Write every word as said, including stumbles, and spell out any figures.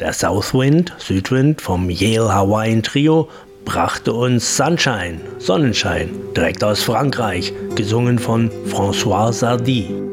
Der Southwind, Südwind vom Yale Hawaiian Trio, brachte uns Sunshine, Sonnenschein, direkt aus Frankreich, gesungen von François Sardy.